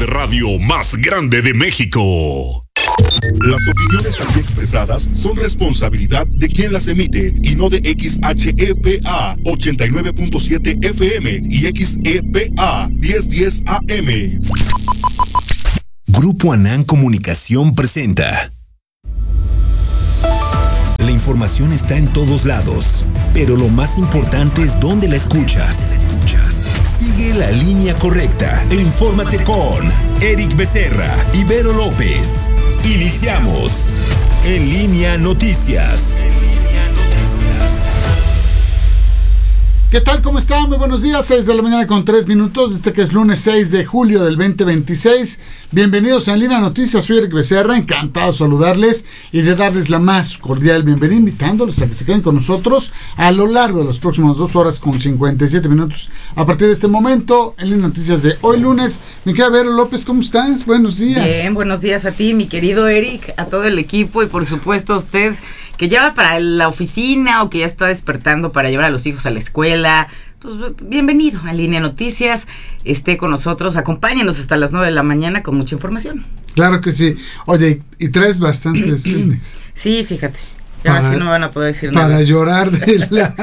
de radio más grande de México. Las opiniones aquí expresadas son responsabilidad de quien las emite y no de XHEPA 89.7 FM y XEPA 1010 AM. Grupo Anán Comunicación presenta. La información está en todos lados, pero lo más importante es dónde la escuchas. Sigue la línea correcta e infórmate con Eric Becerra y Vero López. Iniciamos En Línea Noticias. ¿Qué tal? ¿Cómo están? Muy buenos días, 6 de la mañana con 3 minutos, que es lunes 6 de julio del 2026. Bienvenidos a En Línea Noticias, soy Eric Becerra, encantado de saludarles y de darles la más cordial bienvenida, invitándoles a que se queden con nosotros a lo largo de las próximas 2 horas con 57 minutos. A partir de este momento, En Línea Noticias de hoy lunes. Mi querida Vero López, ¿cómo estás? Buenos días. Bien, buenos días a ti, mi querido Eric, a todo el equipo y por supuesto a usted que ya va para la oficina o que ya está despertando para llevar a los hijos a la escuela. Pues bienvenido a Línea Noticias, esté con nosotros, acompáñenos hasta las 9 de la mañana con mucha información. Claro que sí. Oye, y traes bastantes clines. Sí, fíjate. Ahora sí no me van a poder decir nada. Para llorar de la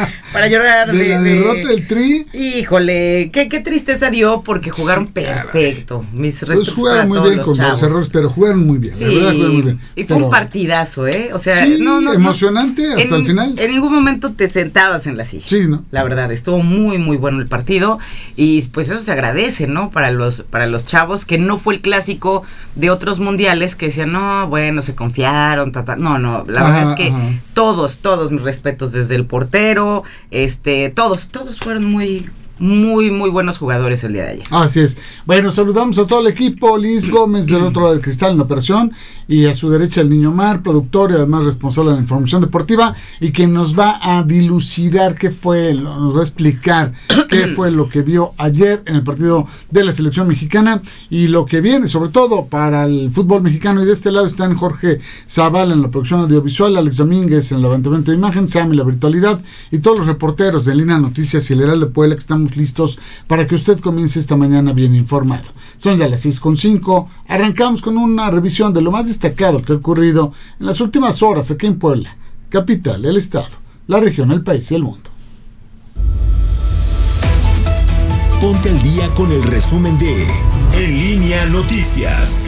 derrota del Tri. Híjole, qué tristeza dio porque jugaron perfecto. Mis respetos para todos los chavos. Jugaron muy bien con los errores, pero jugaron muy bien. Sí, la verdad jugaron muy bien. Y fue un partidazo, ¿eh? O sea, sí, emocionante hasta el final. En ningún momento te sentabas en la silla. Sí, ¿no? La verdad, estuvo muy, muy bueno el partido y pues eso se agradece, ¿no? Para los chavos, que no fue el clásico de otros mundiales que decían, no, bueno, se confiaron, No, la verdad es que todos mis respetos, desde el portero, todos fueron muy buenos jugadores el día de ayer. Así es. Bueno, saludamos a todo el equipo, Liz Gómez del otro lado del cristal en la operación, y a su derecha el Niño Mar, productor y además responsable de la información deportiva, y que nos va a dilucidar nos va a explicar qué fue lo que vio ayer en el partido de la selección mexicana y lo que viene, sobre todo para el fútbol mexicano. Y de este lado están Jorge Zavala en la producción audiovisual, Alex Domínguez en el levantamiento de imagen, Sam en la virtualidad, y todos los reporteros de Línea Noticias y el Heraldo de Puebla, que estamos listos para que usted comience esta mañana bien informado. Son ya las 6:05. Arrancamos con una revisión de lo más destacado que ha ocurrido en las últimas horas aquí en Puebla, capital, el estado, la región, el país y el mundo. Ponte al día con el resumen de En Línea Noticias.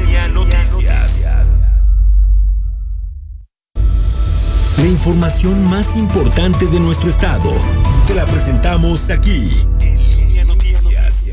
La información más importante de nuestro estado te la presentamos aquí en Línea Noticias.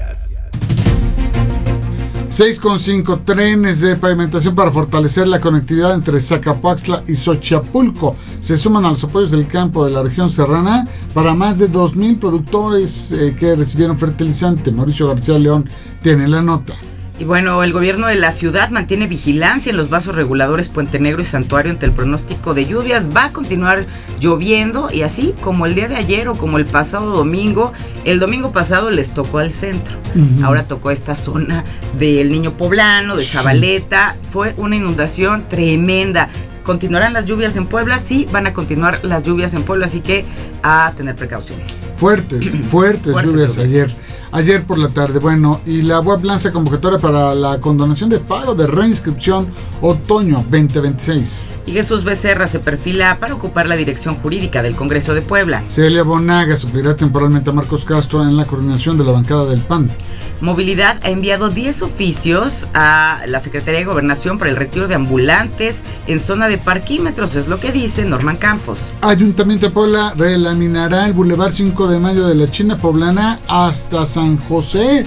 6:05, trenes de pavimentación para fortalecer la conectividad entre Zacapoaxtla y Xochapulco se suman a los apoyos del campo de la región serrana para más de 2,000 productores que recibieron fertilizante. Mauricio García León tiene la nota. Y bueno, el gobierno de la ciudad mantiene vigilancia en los vasos reguladores Puente Negro y Santuario ante el pronóstico de lluvias. Va a continuar lloviendo y así como el día de ayer o como el pasado domingo. El domingo pasado les tocó al centro. Ahora tocó esta zona del Niño Poblano, de Zabaleta. Fue una inundación tremenda. ¿Continuarán las lluvias en Puebla? Sí, van a continuar las lluvias en Puebla, así que a tener precaución. Fuertes lluvias ayer por la tarde. Bueno, y la UAP lanza convocatoria para la condonación de pago de reinscripción otoño 2026. Y Jesús Becerra se perfila para ocupar la dirección jurídica del Congreso de Puebla. Celia Bonaga suplirá temporalmente a Marcos Castro en la coordinación de la bancada del PAN. Movilidad ha enviado 10 oficios a la Secretaría de Gobernación para el retiro de ambulantes en zona de parquímetros, es lo que dice Norman Campos. Ayuntamiento de Puebla relaminará el Boulevard 5 de Mayo de la China Poblana hasta San José.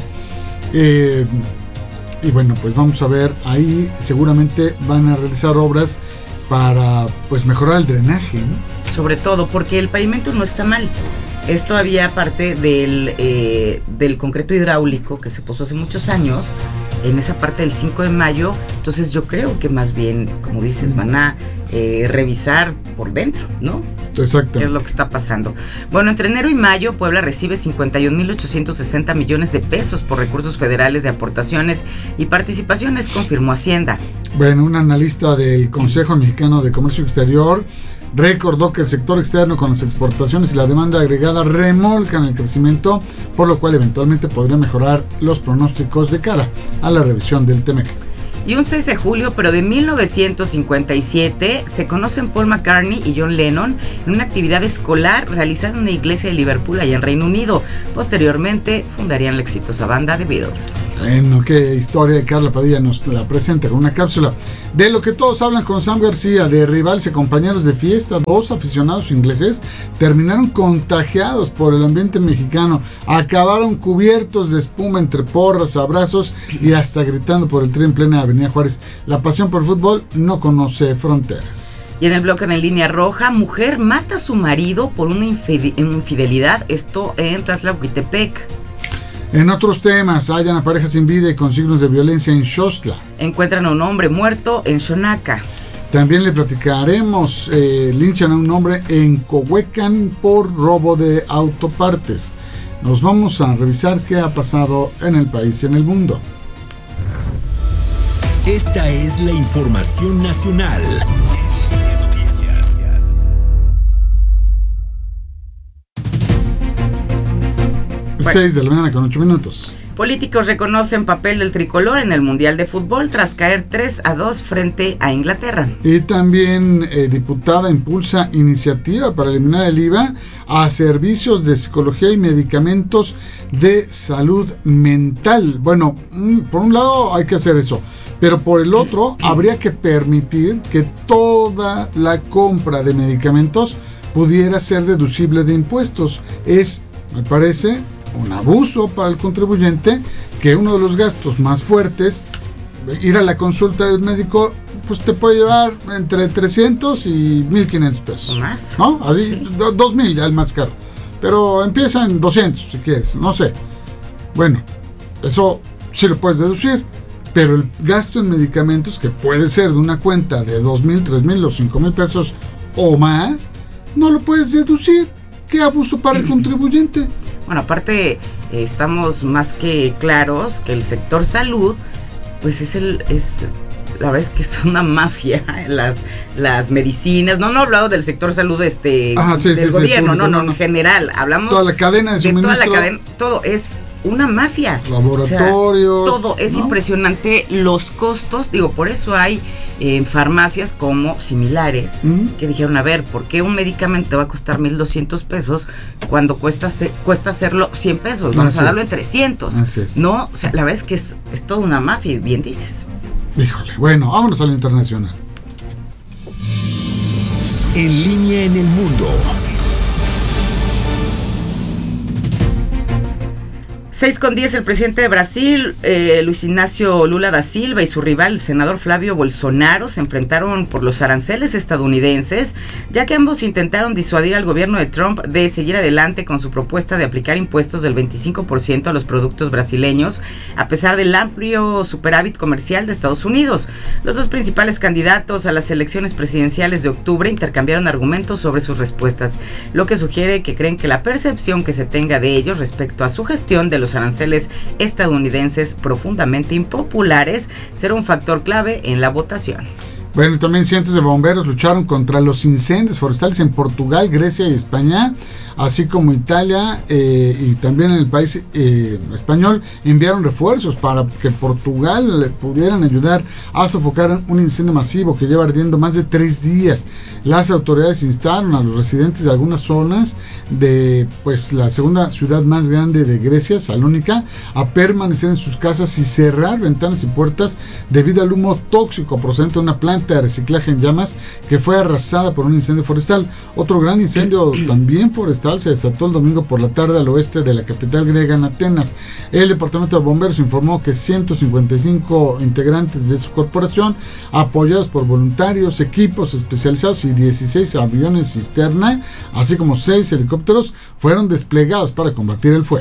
Y bueno, pues vamos a ver, ahí seguramente van a realizar obras para pues mejorar el drenaje, ¿no? Sobre todo porque el pavimento no está mal. Es todavía parte del concreto hidráulico que se puso hace muchos años en esa parte del 5 de mayo. Entonces yo creo que más bien, como dices, van a revisar por dentro, ¿no? Exacto. ¿Qué es lo que está pasando? Bueno, entre enero y mayo, Puebla recibe 51,860 millones de pesos por recursos federales de aportaciones y participaciones, confirmó Hacienda. Bueno, un analista del Consejo Mexicano de Comercio Exterior recordó que el sector externo con las exportaciones y la demanda agregada remolcan el crecimiento, por lo cual eventualmente podría mejorar los pronósticos de cara a la revisión del TEMEC. Y un 6 de julio, pero de 1957, se conocen Paul McCartney y John Lennon en una actividad escolar realizada en una iglesia de Liverpool, allá en Reino Unido. Posteriormente, fundarían la exitosa banda The Beatles. Bueno, qué historia. Carla Padilla nos la presenta con una cápsula. De lo que todos hablan con Sam García, de rivales y compañeros de fiesta, 2 aficionados ingleses terminaron contagiados por el ambiente mexicano. Acabaron cubiertos de espuma entre porras, abrazos y hasta gritando por el tren en plena Avenida Juárez. La pasión por el fútbol no conoce fronteras. Y en el bloque en línea roja, mujer mata a su marido por una infidelidad, esto en Tlaxcala-Huitepec. En otros temas, hallan a pareja sin vida y con signos de violencia en Xostla. Encuentran a un hombre muerto en Xonaca. También le platicaremos, linchan a un hombre en Cohuecan por robo de autopartes. Nos vamos a revisar qué ha pasado en el país y en el mundo. Esta es la información nacional. 6 de la mañana con 8 minutos. Políticos reconocen papel del tricolor en el Mundial de Fútbol tras caer 3-2 frente a Inglaterra. Y también diputada impulsa iniciativa para eliminar el IVA a servicios de psicología y medicamentos de salud mental. Bueno, por un lado hay que hacer eso, pero por el otro habría que permitir que toda la compra de medicamentos pudiera ser deducible de impuestos. Me parece un abuso para el contribuyente que uno de los gastos más fuertes, ir a la consulta del médico, pues te puede llevar entre 300 y 1,500 pesos. ¿Más? ¿No? Así, sí. 2,000 ya el más caro. Pero empieza en 200 si quieres, no sé. Bueno, eso sí lo puedes deducir. Pero el gasto en medicamentos, que puede ser de una cuenta de 2,000, 3,000 o 5,000 pesos o más, no lo puedes deducir. ¿Qué abuso para el contribuyente? Bueno, aparte estamos más que claros que el sector salud, pues la verdad es que es una mafia, las medicinas. No he hablado del sector salud del gobierno, no, en general, hablamos toda la cadena de suministro, toda la cadena, todo es una mafia. Laboratorios. O sea, todo es impresionante los costos. Digo, por eso hay farmacias como similares que dijeron, a ver, ¿por qué un medicamento va a costar 1,200 pesos cuando cuesta hacerlo 100 pesos? Vamos a darlo en 300. No, o sea, la verdad es que es toda una mafia, bien dices. Híjole, bueno, vámonos a lo internacional. En línea en el mundo. 6:10, el presidente de Brasil, Luis Ignacio Lula da Silva, y su rival, el senador Flávio Bolsonaro, se enfrentaron por los aranceles estadounidenses, ya que ambos intentaron disuadir al gobierno de Trump de seguir adelante con su propuesta de aplicar impuestos del 25% a los productos brasileños, a pesar del amplio superávit comercial de Estados Unidos. Los dos principales candidatos a las elecciones presidenciales de octubre intercambiaron argumentos sobre sus respuestas, lo que sugiere que creen que la percepción que se tenga de ellos respecto a su gestión de los aranceles estadounidenses profundamente impopulares será un factor clave en la votación. Bueno, también cientos de bomberos lucharon contra los incendios forestales en Portugal, Grecia y España, así como Italia y también en el país español enviaron refuerzos para que Portugal le pudieran ayudar a sofocar un incendio masivo que lleva ardiendo más de 3 días. Las autoridades instaron a los residentes de algunas zonas de la segunda ciudad más grande de Grecia, Salónica, a permanecer en sus casas y cerrar ventanas y puertas debido al humo tóxico procedente de una planta de reciclaje en llamas que fue arrasada por un incendio forestal. Otro gran incendio también forestal se desató el domingo por la tarde al oeste de la capital griega, en Atenas. El departamento de bomberos informó que 155 integrantes de su corporación, apoyados por voluntarios, equipos especializados y 16 aviones cisterna, así como 6 helicópteros, fueron desplegados para combatir el fuego.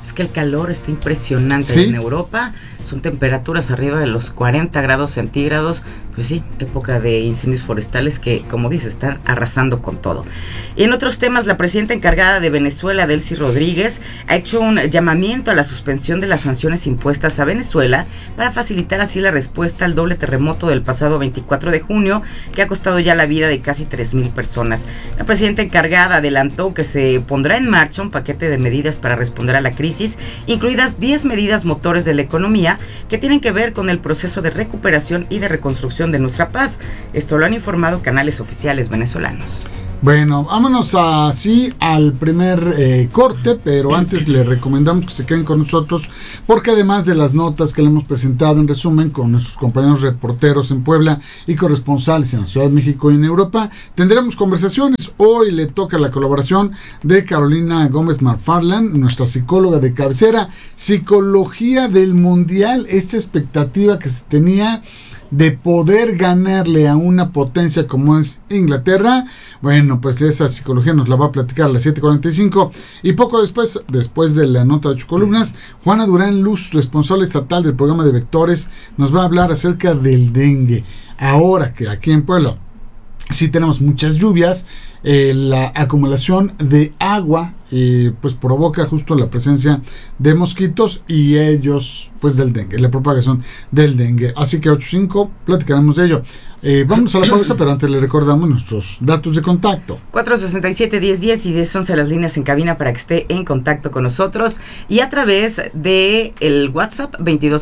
Es que el calor está impresionante. ¿Sí? En Europa son temperaturas arriba de los 40 grados centígrados. Pues sí, época de incendios forestales que, como dice, están arrasando con todo. Y en otros temas, la presidenta encargada de Venezuela, Delcy Rodríguez, ha hecho un llamamiento a la suspensión de las sanciones impuestas a Venezuela para facilitar así la respuesta al doble terremoto del pasado 24 de junio, que ha costado ya la vida de casi 3,000 personas. La presidenta encargada adelantó que se pondrá en marcha un paquete de medidas para responder a la crisis, incluidas 10 medidas motores de la economía que tienen que ver con el proceso de recuperación y de reconstrucción de nuestra paz. Esto lo han informado canales oficiales venezolanos. Bueno, vámonos así al primer corte, pero antes le recomendamos que se queden con nosotros, porque además de las notas que le hemos presentado en resumen con nuestros compañeros reporteros en Puebla y corresponsales en la Ciudad de México y en Europa, tendremos conversaciones. Hoy le toca la colaboración de Carolina Gómez McFarland, nuestra psicóloga de cabecera, psicología del mundial, esta expectativa que se tenía de poder ganarle a una potencia como es Inglaterra. Bueno, pues esa psicología nos la va a platicar a las 7:45 y poco después de la nota de 8 columnas, Juana Durán Luz, responsable estatal del programa de vectores, nos va a hablar acerca del dengue. Ahora que aquí en Puebla sí tenemos muchas lluvias, la acumulación de agua pues provoca justo la presencia de mosquitos y ellos pues del dengue, la propagación del dengue. Así que 8:05 platicaremos de ello. Vamos a la pausa, pero antes le recordamos nuestros datos de contacto. 467-1010 y 1011 las líneas en cabina para que esté en contacto con nosotros, y a través de el WhatsApp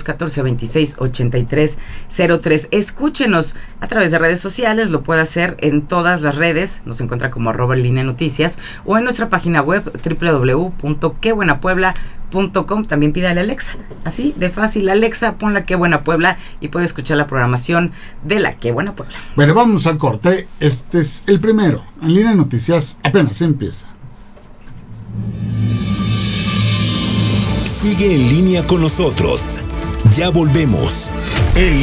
2214-268303. Escúchenos a través de redes sociales, lo puede hacer en todas las redes, nos encuentra como @Línea Noticias, o en nuestra página web www.quebuenapuebla.com. También pídale a Alexa, así de fácil: Alexa, pon la Qué Buena Puebla, y puede escuchar la programación de la Qué Buena Puebla. Bueno, vamos al corte. Este es el primero en Línea Noticias, apenas empieza. Sigue en línea con nosotros. Ya volvemos. En